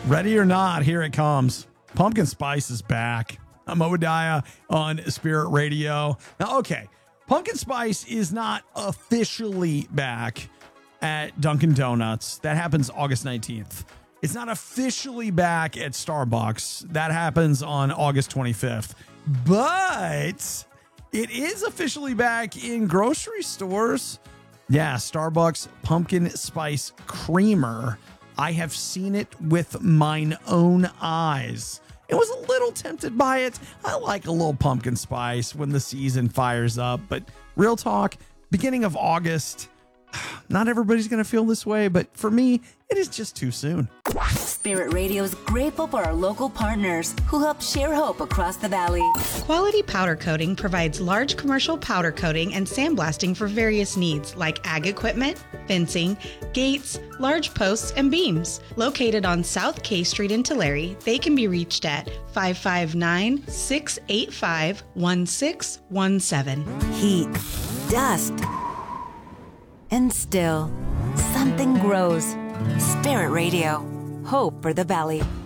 Ready or not, here it comes. Pumpkin Spice is back. I'm Obadiah on Spirit Radio. Now, okay, Pumpkin Spice is not officially back at Dunkin' Donuts. That happens August 19th. It's not officially back at Starbucks. That happens on August 25th. But it is officially back in grocery stores. Yeah, Starbucks Pumpkin Spice Creamer. I have seen it with mine own eyes. I was a little tempted by it. I like a little pumpkin spice when the season fires up. But real talk, beginning of August, not everybody's going to feel this way. But for me, it is just too soon. Spirit Radio is grateful for our local partners who help share hope across the valley. Quality Powder Coating provides large commercial powder coating and sandblasting for various needs like ag equipment, fencing, gates, large posts, and beams. Located on South K Street in Tulare, they can be reached at 559-685-1617. Heat, dust, and still, something grows. Spirit Radio. Hope for the valley.